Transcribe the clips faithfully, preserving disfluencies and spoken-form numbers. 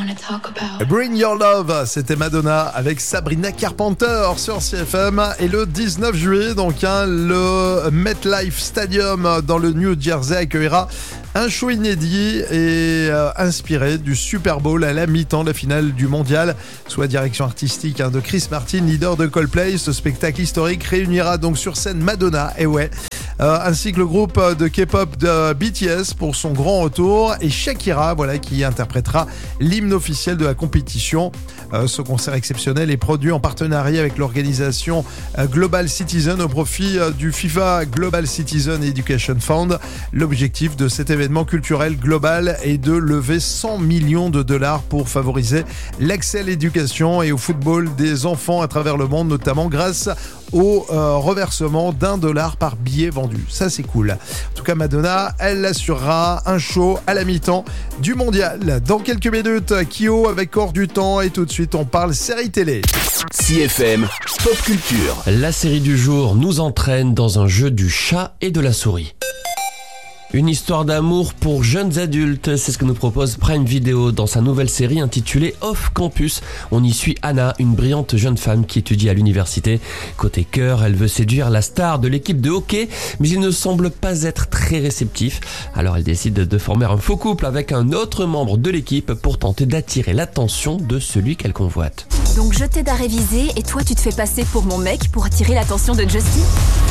Bring Your Love, c'était Madonna avec Sabrina Carpenter sur C F M. Et le dix-neuf juillet, donc, hein, le MetLife Stadium dans le New Jersey accueillera un show inédit et euh, inspiré du Super Bowl à la mi-temps de la finale du mondial, sous la direction artistique hein, de Chris Martin, leader de Coldplay. Ce spectacle historique réunira donc sur scène Madonna, et ouais, euh, ainsi que le groupe de K-pop de B T S pour son grand retour, et Shakira, voilà, qui interprétera l'hymne officiel de la compétition. Euh, ce concert exceptionnel est produit en partenariat avec l'organisation euh, Global Citizen au profit euh, du FIFA Global Citizen Education Fund. L'objectif de cet événement culturel global est de lever cent millions de dollars pour favoriser l'accès à l'éducation et au football des enfants à travers le monde, notamment grâce au euh, reversement d'un dollar par billet vendu. Ça, c'est cool. En tout cas, Madonna, elle assurera un show à la mi-temps du mondial. Dans quelques minutes, Kyo avec Hors du temps, et tout de suite, on parle série télé. C F M Pop Culture. La série du jour nous entraîne dans un jeu du chat et de la souris. Une histoire d'amour pour jeunes adultes, c'est ce que nous propose Prime Video dans sa nouvelle série intitulée Off Campus. On y suit Anna, une brillante jeune femme qui étudie à l'université. Côté cœur, elle veut séduire la star de l'équipe de hockey, mais il ne semble pas être très réceptif. Alors elle décide de former un faux couple avec un autre membre de l'équipe pour tenter d'attirer l'attention de celui qu'elle convoite. Donc je t'aide à réviser et toi tu te fais passer pour mon mec pour attirer l'attention de Justin ?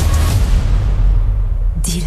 Deal.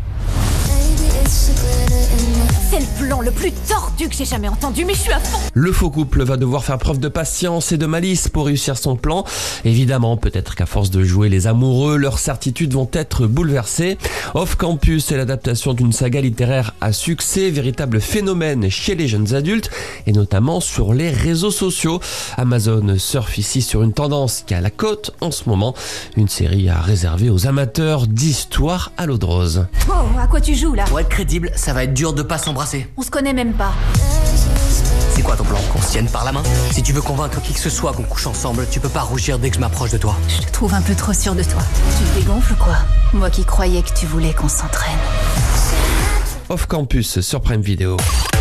C'est le plan le plus tordu que j'ai jamais entendu, mais je suis à fond. Le faux couple va devoir faire preuve de patience et de malice pour réussir son plan. Évidemment, peut-être qu'à force de jouer les amoureux, leurs certitudes vont être bouleversées. Off Campus est l'adaptation d'une saga littéraire à succès, véritable phénomène chez les jeunes adultes et notamment sur les réseaux sociaux. Amazon surfe ici sur une tendance qui a la cote en ce moment. Une série à réserver aux amateurs d'histoires à l'eau de rose. Oh, à quoi tu joues là ? Pour être crédible, ça va être dur de pas s'embrasser. On se connaît même pas. C'est quoi ton plan ? Qu'on se tienne par la main ? Si tu veux convaincre qui que ce soit qu'on couche ensemble, tu peux pas rougir dès que je m'approche de toi. Je te trouve un peu trop sûr de toi. Tu te dégonfles quoi ? Moi qui croyais que tu voulais qu'on s'entraîne. Off Campus sur Prime Video.